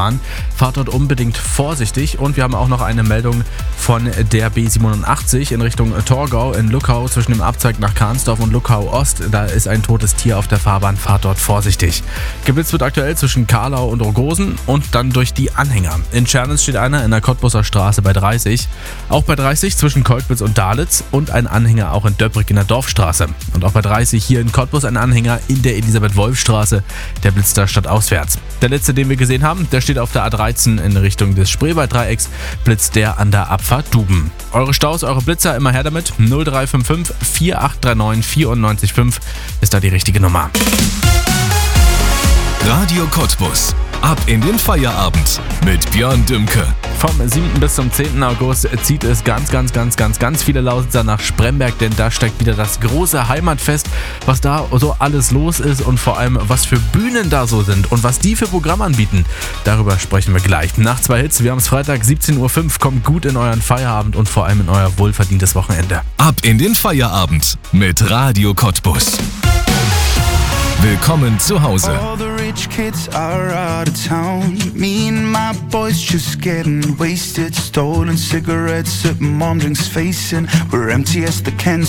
Fahrbahn. Fahrt dort unbedingt vorsichtig. Und wir haben auch noch eine Meldung von der B87 in Richtung Torgau in Luckau zwischen dem Abzweig nach Kahnsdorf und Luckau Ost. Da ist ein totes Tier auf der Fahrbahn. Fahrt dort vorsichtig. Geblitzt wird aktuell zwischen Karlau und Rogosen und dann durch die Anhänger. In Tschernitz steht einer in der Cottbuser Straße bei 30. Auch bei 30 zwischen Kolkwitz und Dalitz und ein Anhänger auch in Döbrig in der Dorfstraße. Und auch bei 30 hier in Cottbus ein Anhänger in der Elisabeth-Wolf-Straße. Der blitzt da stadtauswärts. Der letzte, den wir gesehen haben, der steht auf der A13 in Richtung des Spreewald-Dreiecks. Blitzt der an der Abfahrt Duben. Eure Staus, eure Blitzer, immer her damit. 0355 4839 94,5 ist da die richtige Nummer. Radio Cottbus. Ab in den Feierabend mit Björn Dümke. Vom 7. bis zum 10. August zieht es ganz viele Lausitzer nach Spremberg, denn da steigt wieder das große Heimatfest, was da so alles los ist und vor allem, was für Bühnen da so sind und was die für Programm anbieten. Darüber sprechen wir gleich. Nach 2 Hits, wir haben es Freitag, 17:05 Uhr, kommt gut in euren Feierabend und vor allem in euer wohlverdientes Wochenende. Ab in den Feierabend mit Radio Cottbus. Willkommen zu Hause. All the rich kids are out of town. Me and my boys just getting wasted. Stolen cigarettes at mom drinks facing. We're empty as the cans